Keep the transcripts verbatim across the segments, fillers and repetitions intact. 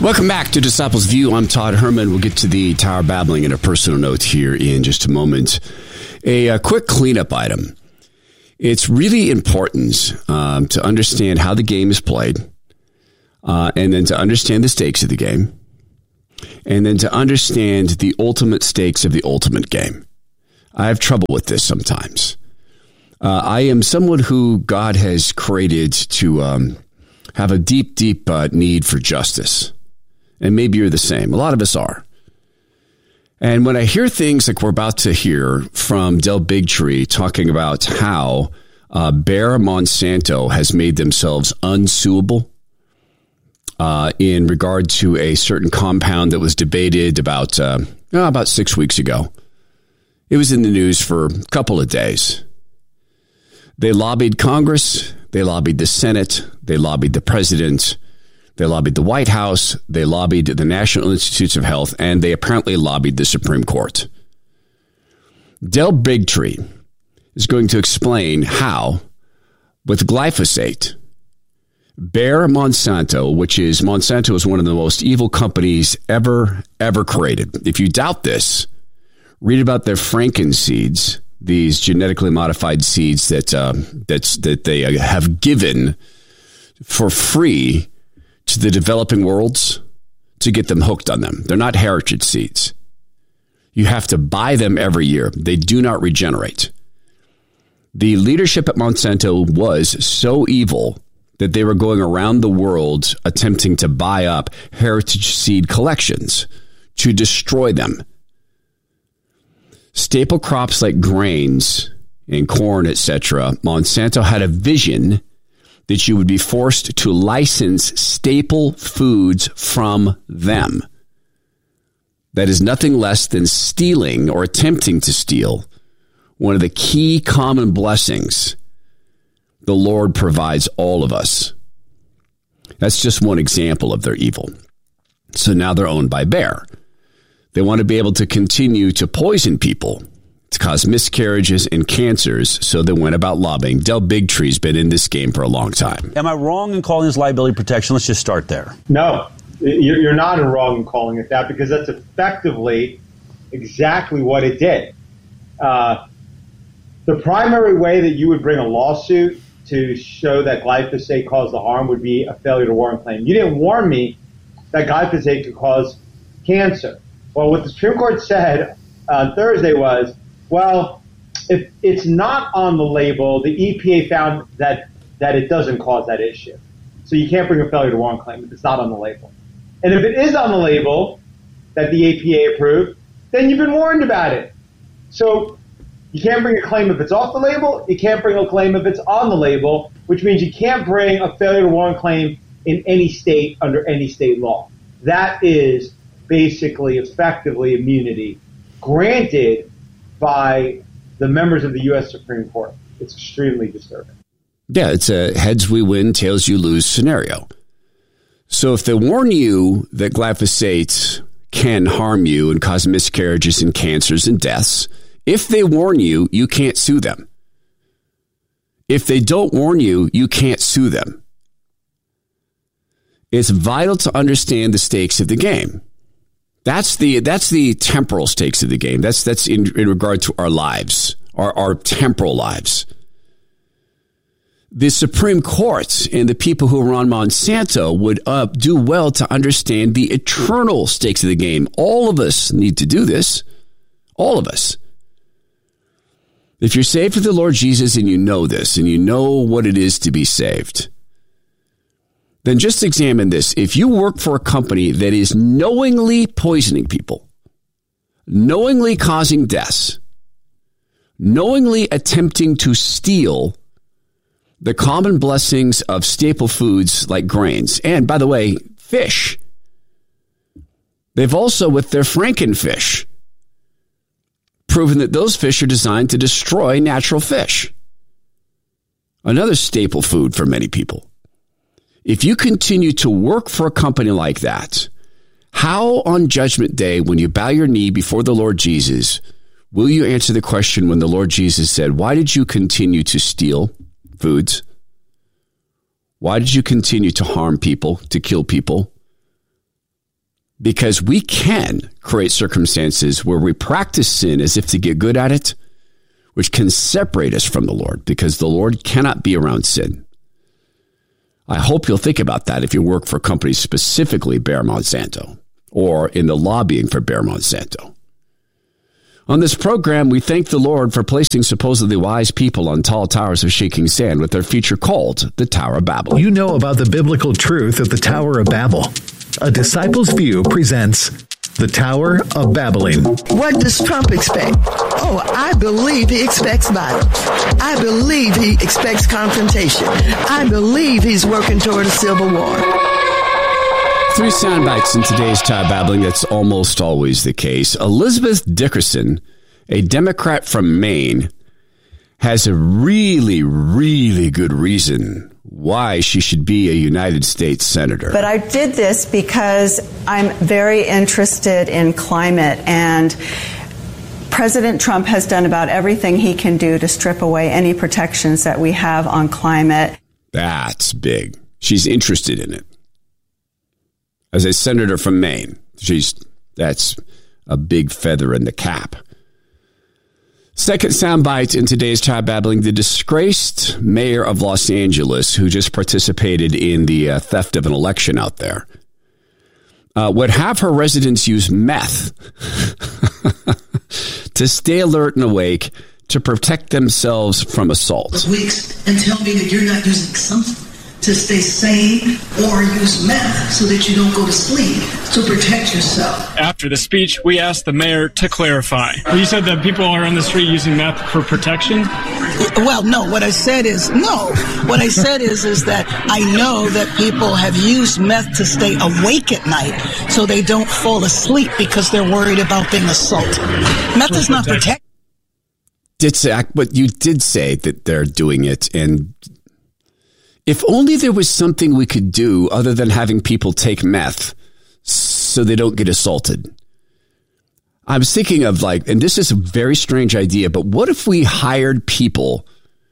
Welcome back to Disciples View. I'm Todd Herman. We'll get to the Tower Babbling and a personal note here in just a moment. A, a quick cleanup item. It's really important um, to understand how the game is played, uh, and then to understand the stakes of the game, and then to understand the ultimate stakes of the ultimate game. I have trouble with this sometimes. Uh, I am someone who God has created to um, have a deep, deep uh, need for justice. And maybe you're the same. A lot of us are. And when I hear things like we're about to hear from Del Bigtree talking about how uh, Bayer Monsanto has made themselves unsuable uh, in regard to a certain compound that was debated about, uh, oh, about six weeks ago. It was in the news for a couple of days. They lobbied Congress. They lobbied the Senate. They lobbied the president. They lobbied the White House, they lobbied the National Institutes of Health, and they apparently lobbied the Supreme Court. Del Bigtree is going to explain how, with glyphosate, Bayer Monsanto, which is Monsanto is one of the most evil companies ever, ever created. If you doubt this, read about their Frankenseeds, these genetically modified seeds that uh, that's, that they have given for free to the developing worlds to get them hooked on them. They're not heritage seeds. You have to buy them every year. They do not regenerate. The leadership at Monsanto was so evil that they were going around the world attempting to buy up heritage seed collections to destroy them. Staple crops like grains and corn, et cetera, Monsanto had a vision that you would be forced to license staple foods from them. That is nothing less than stealing or attempting to steal one of the key common blessings the Lord provides all of us. That's just one example of their evil. So now they're owned by Bayer. They want to be able to continue to poison people, to cause miscarriages and cancers, so they went about lobbying. Del Bigtree's been in this game for a long time. Am I wrong in calling this liability protection? Let's just start there. No, you're not wrong in calling it that, because that's effectively exactly what it did. Uh, the primary way that you would bring a lawsuit to show that glyphosate caused the harm would be a failure to warn claim. You didn't warn me that glyphosate could cause cancer. Well, what the Supreme Court said on Thursday was, well, if it's not on the label, the E P A found that, that it doesn't cause that issue. So you can't bring a failure to warn claim if it's not on the label. And if it is on the label that the E P A approved, then you've been warned about it. So you can't bring a claim if it's off the label. You can't bring a claim if it's on the label, which means you can't bring a failure to warn claim in any state under any state law. That is basically effectively immunity granted by the members of the U S Supreme Court. It's extremely disturbing. Yeah, it's a heads we win, tails you lose scenario. So if they warn you that glyphosate can harm you and cause miscarriages and cancers and deaths, if they warn you, you can't sue them. If they don't warn you, you can't sue them. It's vital to understand the stakes of the game. That's the that's the temporal stakes of the game. That's that's in, in regard to our lives, our, our temporal lives. The Supreme Court and the people who are on Monsanto would uh, do well to understand the eternal stakes of the game. All of us need to do this. All of us. If you're saved with the Lord Jesus and you know this and you know what it is to be saved, then just examine this. If you work for a company that is knowingly poisoning people, knowingly causing deaths, knowingly attempting to steal the common blessings of staple foods like grains, and by the way, fish. They've also, with their Frankenfish, proven that those fish are designed to destroy natural fish. Another staple food for many people. If you continue to work for a company like that, how on Judgment Day, when you bow your knee before the Lord Jesus, will you answer the question when the Lord Jesus said, why did you continue to steal foods? Why did you continue to harm people, to kill people? because we can create circumstances where we practice sin as if to get good at it, which can separate us from the Lord, because the Lord cannot be around sin. I hope you'll think about that if you work for companies, specifically Bayer Monsanto, or in the lobbying for Bayer Monsanto. On this program, we thank the Lord for placing supposedly wise people on tall towers of shaking sand with their feature called the Tower of Babel. You know about the biblical truth of the Tower of Babel. A Disciple's View presents the Tower of Babbling. What does Trump expect? Oh, I believe he expects violence. I believe he expects confrontation. I believe he's working toward a civil war. Three sound bites in today's Tower of Babbling. That's almost always the case. Elizabeth Dickerson, a Democrat from Maine, has a really, really good reason why she should be a United States Senator. But I did this because I'm very interested in climate, and President Trump has done about everything he can do to strip away any protections that we have on climate. That's big. She's interested in it. As a senator from Maine, she's that's a big feather in the cap. Second soundbite in today's Tower Babbling, the disgraced mayor of Los Angeles, who just participated in the uh, theft of an election out there, uh, would have her residents use meth to stay alert and awake to protect themselves from assault. Weeks and tell me that you're not using something to stay sane, or use meth so that you don't go to sleep to protect yourself. After the speech, we asked the mayor to clarify. You said that people are on the street using meth for protection? Well, no. What I said is, no. What I said is, is that I know that people have used meth to stay awake at night so they don't fall asleep because they're worried about being assaulted. Meth is not protection. Did say, but you did say that they're doing it, and if only there was something we could do other than having people take meth so they don't get assaulted. I was thinking of like, and this is a very strange idea, but what if we hired people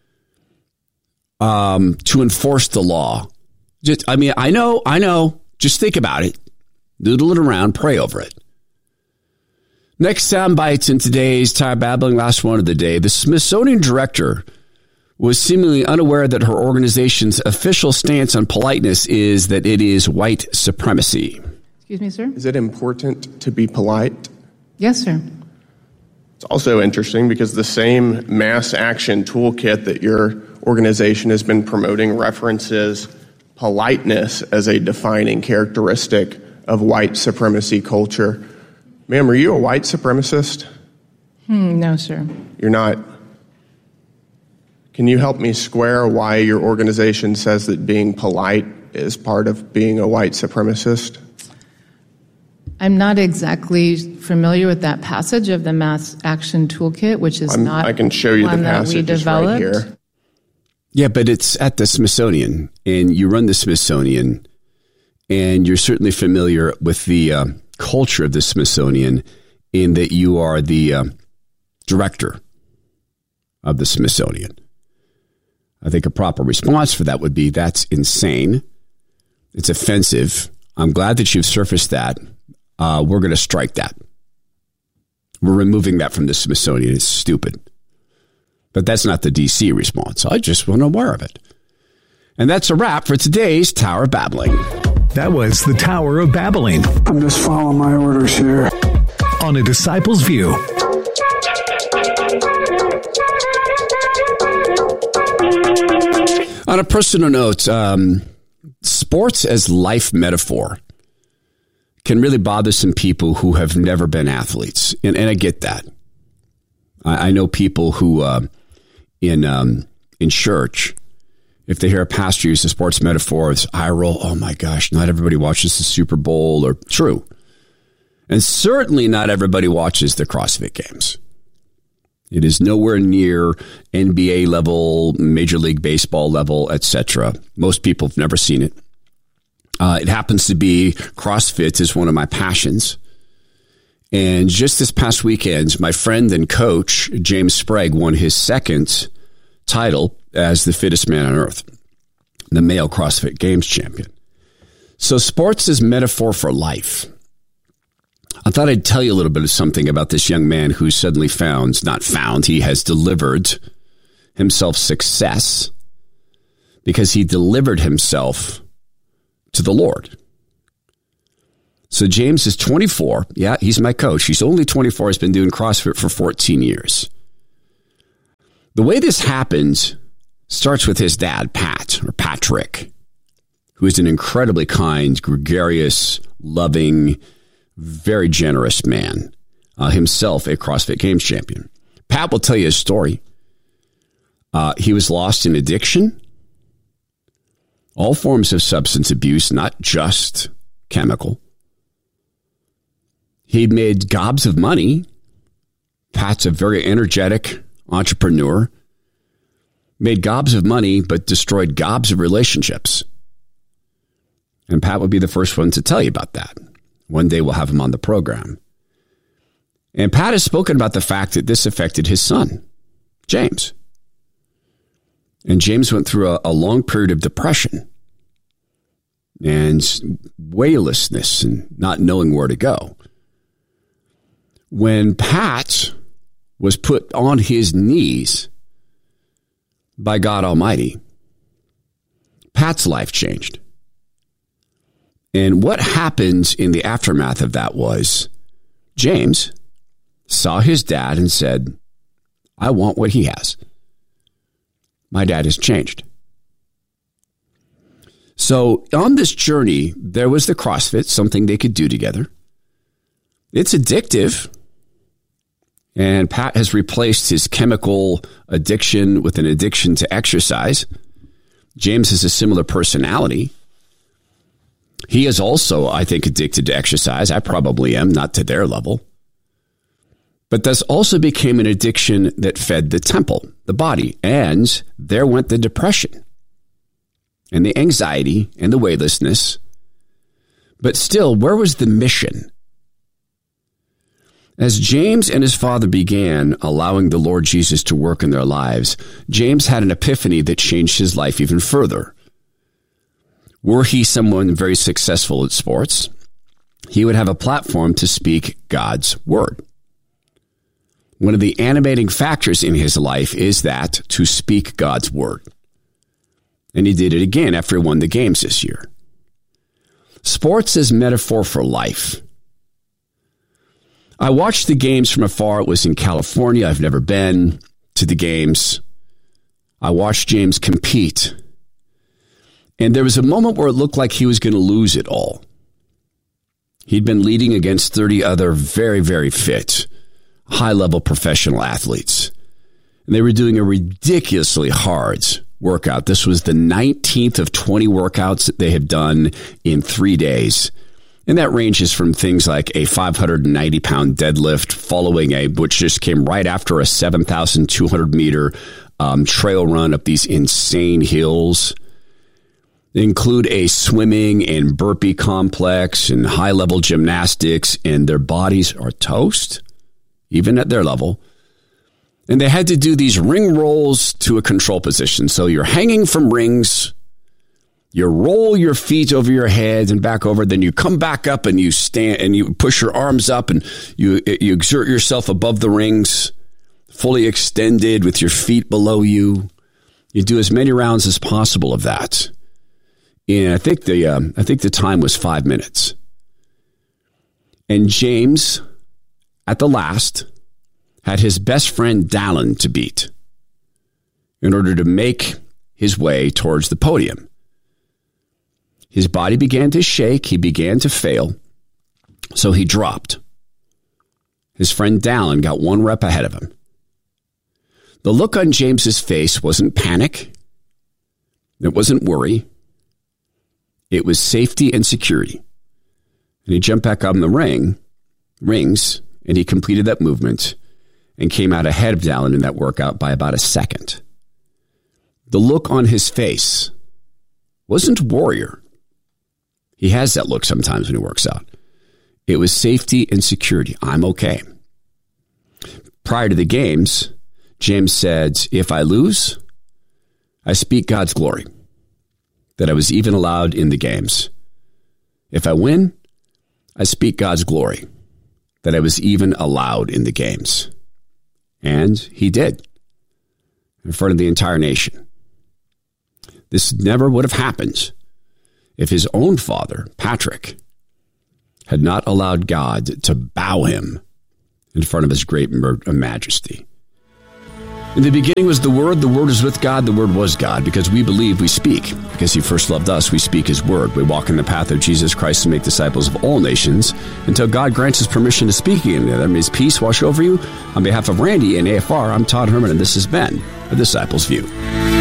um, to enforce the law? Just, I mean, I know, I know. Just think about it. Noodle it around, pray over it. Next sound bites in today's Tower Babbling, last one of the day. The Smithsonian director was seemingly unaware that her organization's official stance on politeness is that it is white supremacy. Excuse me, sir? Is it important to be polite? Yes, sir. It's also interesting because the same mass action toolkit that your organization has been promoting references politeness as a defining characteristic of white supremacy culture. Ma'am, are you a white supremacist? Hmm, no, sir. You're not. Can you help me square why your organization says that being polite is part of being a white supremacist? I'm not exactly familiar with that passage of the Mass Action Toolkit, which is I'm, not I can show you the one that passage we developed. right here. Yeah, but it's at the Smithsonian, and you run the Smithsonian, and you're certainly familiar with the uh, culture of the Smithsonian in that you are the uh, director of the Smithsonian. I think a proper response for that would be, that's insane. It's offensive. I'm glad that you've surfaced that. Uh, we're going to strike that. We're removing that from the Smithsonian. It's stupid. But that's not the D C response. I just wasn't aware of it. And that's a wrap for today's Tower of Babbling. That was the Tower of Babbling. I'm just following my orders here. On A Disciple's View. On a personal note, um, sports as life metaphor can really bother some people who have never been athletes. And, and I get that. I, I know people who uh, in um, in church, if they hear a pastor use a sports metaphor, it's eye roll. Oh my gosh, not everybody watches the Super Bowl, or true. And certainly not everybody watches the CrossFit Games. It is nowhere near N B A level, Major League Baseball level, et cetera. Most people have never seen it. Uh, it happens to be CrossFit is one of my passions. And just this past weekend, my friend and coach, James Sprague, won his second title as the fittest man on earth, the male CrossFit Games champion. So sports is metaphor for life. thought I'd tell you a little bit of something about this young man who suddenly found, not found, he has delivered himself success because he delivered himself to the Lord. So James is twenty-four. Yeah, he's my coach. He's only twenty-four. He's been doing CrossFit for fourteen years. The way this happened starts with his dad, Pat, or Patrick, who is an incredibly kind, gregarious, loving, very generous man, uh, himself a CrossFit Games champion. Pat will tell you his story. Uh, he was lost in addiction, all forms of substance abuse, not just chemical. He'd made gobs of money. Pat's a very energetic entrepreneur. Made gobs of money, but destroyed gobs of relationships. And Pat would be the first one to tell you about that. One day we'll have him on the program. And Pat has spoken about the fact that this affected his son, James. And James went through a, a long period of depression and waylessness and not knowing where to go. When Pat was put on his knees by God Almighty, Pat's life changed. And what happened in the aftermath of that was James saw his dad and said, I want what he has. My dad has changed. So on this journey, there was the CrossFit, something they could do together. It's addictive. And Pat has replaced his chemical addiction with an addiction to exercise. James has a similar personality. He is also, I think, addicted to exercise. I probably am, not to their level. But this also became an addiction that fed the temple, the body. And there went the depression and the anxiety and the weightlessness. But still, where was the mission? As James and his father began allowing the Lord Jesus to work in their lives, James had an epiphany that changed his life even further. Were he someone very successful at sports, he would have a platform to speak God's word. One of the animating factors in his life is that to speak God's word. And he did it again after he won the games this year. Sports is metaphor for life. I watched the games from afar. It was in California. I've never been to the games. I watched James compete. And there was a moment where it looked like he was going to lose it all. He'd been leading against thirty other very, very fit, high-level professional athletes. And they were doing a ridiculously hard workout. This was the nineteenth of twenty workouts that they have done in three days. And that ranges from things like a five hundred ninety pound deadlift following a, which just came right after a seven thousand two hundred meter um, trail run up these insane hills. They include a swimming and burpee complex and high-level gymnastics, and their bodies are toast, even at their level. And they had to do these ring rolls to a control position. So you're hanging from rings, you roll your feet over your head and back over, then you come back up and you stand and you push your arms up and you, you exert yourself above the rings, fully extended with your feet below you. You do as many rounds as possible of that. And I think the um, I think the time was five minutes. And James, at the last, had his best friend Dallin to beat in order to make his way towards the podium. His body began to shake. He began to fail. So he dropped. His friend Dallin got one rep ahead of him. The look on James's face wasn't panic. It wasn't worry. It was safety and security. And he jumped back on the ring, rings, and he completed that movement and came out ahead of Dallin in that workout by about a second. The look on his face wasn't warrior. He has that look sometimes when he works out. It was safety and security. I'm okay. Prior to the games, James said, if I lose, I speak God's glory, that I was even allowed in the games. If I win, I speak God's glory, that I was even allowed in the games. And he did, in front of the entire nation. This never would have happened if his own father, Patrick, had not allowed God to bow him in front of his great majesty. In the beginning was the Word, the Word was with God, the Word was God. Because we believe, we speak. Because he first loved us, we speak his word. We walk in the path of Jesus Christ and make disciples of all nations until God grants us permission to speak again. There may his peace wash over you. On behalf of Randy and A F R, I'm Todd Herman, and this has been A Disciple's View.